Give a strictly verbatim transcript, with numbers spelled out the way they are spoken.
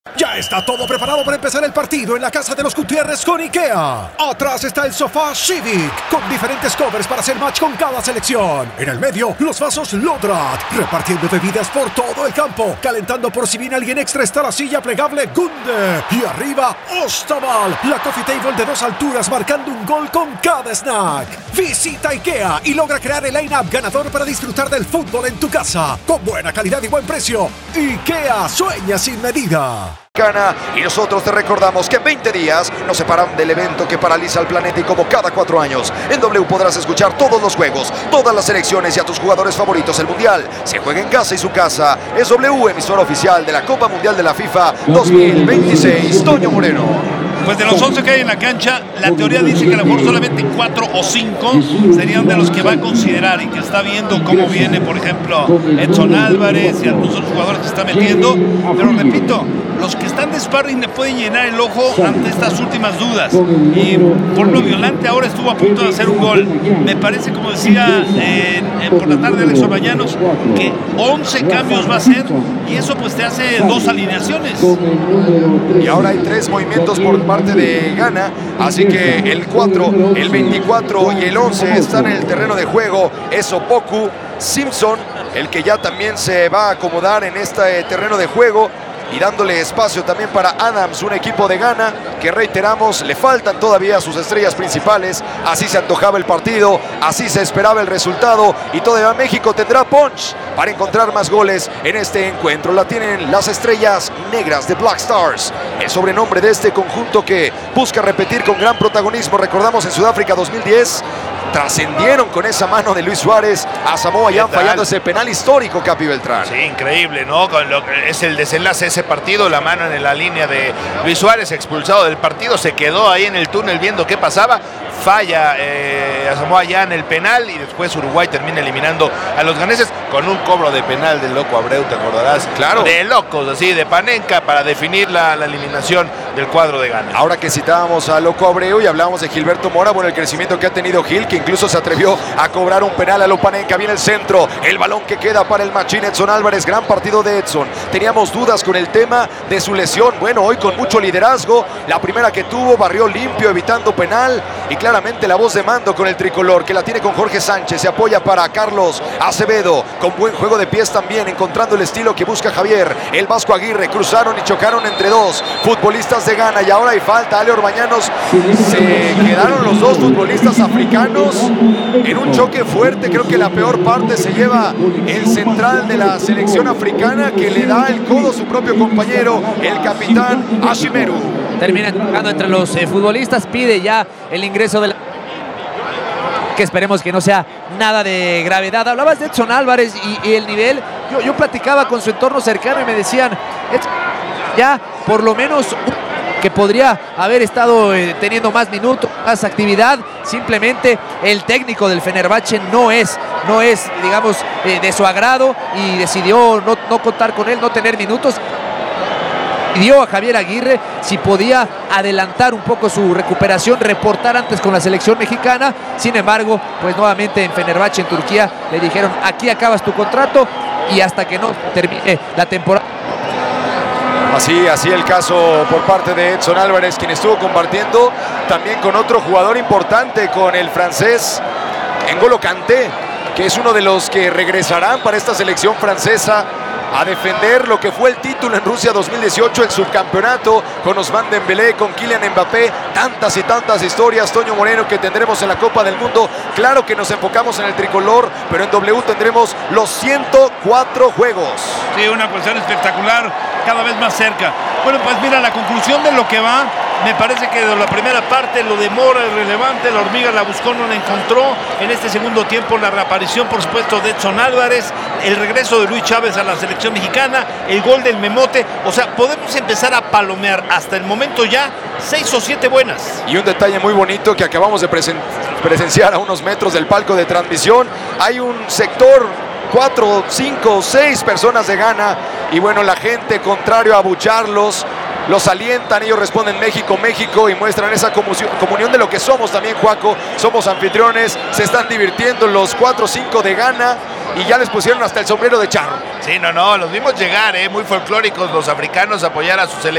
Ya está todo preparado para empezar el partido en la casa de los Gutiérrez con IKEA. Atrás está el sofá Civic, con diferentes covers para hacer match con cada selección. En el medio, los vasos Lodrat, repartiendo bebidas por todo el campo. Calentando por si viene alguien extra está la silla plegable Gunde. Y arriba, Ostaval, la coffee table de dos alturas marcando un gol con cada snack. Visita IKEA y logra crear el line-up ganador para disfrutar del fútbol en tu casa. Con buena calidad y buen precio. IKEA sueña sin medida. Y nosotros te recordamos que en veinte días nos separan del evento que paraliza al planeta, y como cada cuatro años en W podrás escuchar todos los juegos, todas las selecciones y a tus jugadores favoritos. El Mundial se juega en casa y su casa es W, emisora oficial de la Copa Mundial de la FIFA dos mil veintiséis. Toño Moreno. Pues de los once que hay en la cancha, la teoría dice que a lo mejor solamente cuatro o cinco serían de los que va a considerar y que está viendo cómo viene, por ejemplo, Edson Álvarez y algunos otros jugadores que está metiendo. Pero repito, los que están de sparring le pueden llenar el ojo ante estas últimas dudas. Y por lo Violante ahora estuvo a punto de hacer un gol. Me parece, como decía eh, eh, por la tarde Alex Orbañanos, que once cambios va a hacer, y eso pues te hace dos alineaciones. Y ahora hay tres movimientos por parte de Ghana, así que el cuatro, el veinticuatro y el once están en el terreno de juego. Es Opoku, Simpson, el que ya también se va a acomodar en este terreno de juego, y dándole espacio también para Adams, un equipo de Ghana que, reiteramos, le faltan todavía sus estrellas principales. Así se antojaba el partido, así se esperaba el resultado, y todavía México tendrá punch para encontrar más goles en este encuentro. La tienen las estrellas negras de Black Stars, el sobrenombre de este conjunto que busca repetir con gran protagonismo. Recordamos en Sudáfrica dos mil diez, trascendieron con esa mano de Luis Suárez a Samoa Jan, fallando ese penal histórico, Capi Beltrán. Sí, increíble, ¿no? Con lo que es el desenlace de ese partido, la mano en la línea de Luis Suárez, expulsado del partido, se quedó ahí en el túnel viendo qué pasaba, falla eh, a Samoa Jan el penal, y después Uruguay termina eliminando a los ganeses con un cobro de penal del Loco Abreu, te acordarás. Claro. De locos, así, de Panenka, para definir la, la eliminación del cuadro de Ghana. Ahora que citábamos a Loco Abreu y hablábamos de Gilberto Mora, bueno, el crecimiento que ha tenido Gil, que incluso se atrevió a cobrar un penal a lo Panenka. Viene el centro, el balón que queda para el machín Edson Álvarez. Gran partido de Edson. Teníamos dudas con el tema de su lesión. Bueno, hoy con mucho liderazgo, la primera que tuvo, barrió limpio, evitando penal, y claramente la voz de mando con el tricolor, que la tiene con Jorge Sánchez. Se apoya para Carlos Acevedo, con buen juego de pies también, encontrando el estilo que busca Javier. El Vasco Aguirre cruzaron y chocaron entre dos futbolistas de Ghana, y ahora hay falta. Ale Orbañanos, se quedaron los dos futbolistas africanos en un choque fuerte. Creo que la peor parte se lleva el central de la selección africana, que le da el codo a su propio compañero, el capitán Ashimeru. Termina tocando entre los eh, futbolistas, pide ya el ingreso del... que esperemos que no sea nada de gravedad. Hablabas de Edson Álvarez y, y el nivel. Yo, yo platicaba con su entorno cercano y me decían, ya por lo menos que podría haber estado eh, teniendo más minutos, más actividad. Simplemente el técnico del Fenerbahce no es, no es digamos, eh, de su agrado, y decidió no, no contar con él, no tener minutos. Pidió a Javier Aguirre si podía adelantar un poco su recuperación, reportar antes con la selección mexicana. Sin embargo, pues nuevamente en Fenerbahce, en Turquía, le dijeron: aquí acabas tu contrato y hasta que no termine la temporada. Así, así el caso por parte de Edson Álvarez, quien estuvo compartiendo también con otro jugador importante, con el francés N'Golo Kanté, que es uno de los que regresarán para esta selección francesa a defender lo que fue el título en Rusia dos mil dieciocho, el subcampeonato, con Ousmane Dembélé, con Kylian Mbappé. Tantas y tantas historias, Toño Moreno, que tendremos en la Copa del Mundo. Claro que nos enfocamos en el tricolor, pero en W tendremos los ciento cuatro juegos. Sí, una cuestión espectacular, cada vez más cerca. Bueno, pues mira, la conclusión de lo que va, me parece que de la primera parte lo de Mora es relevante, la hormiga la buscó, no la encontró. En este segundo tiempo la reaparición, por supuesto, de Edson Álvarez, el regreso de Luis Chávez a la selección mexicana, el gol del Memote. O sea, podemos empezar a palomear hasta el momento ya seis o siete buenas. Y un detalle muy bonito que acabamos de presen presenciar a unos metros del palco de transmisión. Hay un sector, cuatro, cinco, seis personas de Ghana, y bueno, la gente, contrario a abucharlos, los alientan. Ellos responden México, México, y muestran esa comunión de lo que somos también, Juaco. Somos anfitriones, se están divirtiendo los cuatro o cinco de Ghana, y ya les pusieron hasta el sombrero de charro. Sí, no, no, los vimos llegar, eh, muy folclóricos los africanos a apoyar a su selección.